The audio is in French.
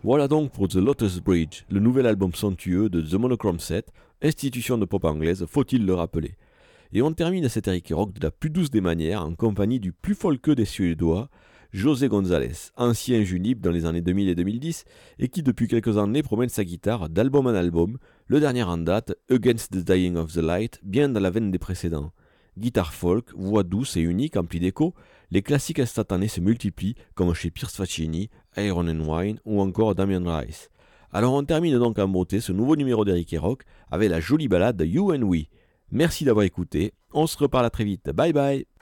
Voilà donc pour The Lotus Bridge, le nouvel album somptueux de The Monochrome Set, institution de pop anglaise, faut-il le rappeler. Et on termine cet Eric Rock de la plus douce des manières en compagnie du plus folqueux des Suédois, José González, ancien Junip dans les années 2000 et 2010 et qui depuis quelques années promène sa guitare d'album en album, le dernier en date, Against the Dying of the Light, bien dans la veine des précédents. Guitare folk, voix douce et unique emplie d'écho, les classiques instantanés se multiplient comme chez Pierce Faccini, Iron and Wine ou encore Damien Rice. Alors on termine donc en beauté ce nouveau numéro d'Eric Rock avec la jolie balade You and We. Merci d'avoir écouté, on se reparle à très vite, bye bye.